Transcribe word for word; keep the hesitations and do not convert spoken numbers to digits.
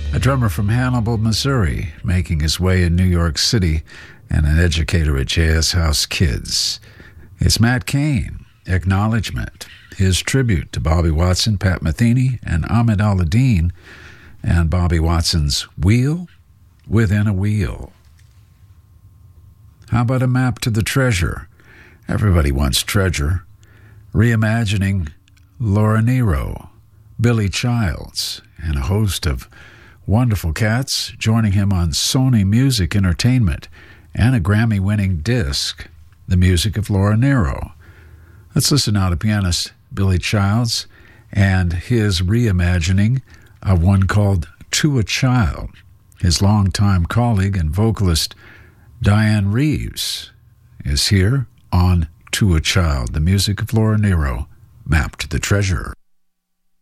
a drummer from Hannibal, Missouri, making his way in New York City and an educator at J S House Kids. It's Matt Cain, Acknowledgement, his tribute to Bobby Watson, Pat Metheny, and Ahmed Al-Adine, and Bobby Watson's Wheel Within a Wheel. How about a map to the treasure? Everybody wants treasure. Reimagining Laura Nyro, Billy Childs, and a host of wonderful cats joining him on Sony Music Entertainment and a Grammy-winning disc, The Music of Laura Nyro. Let's listen now to pianist Billy Childs and his reimagining of one called To a Child. His longtime colleague and vocalist Diane Reeves is here on To a Child, The Music of Laura Nyro, Map to the Treasure.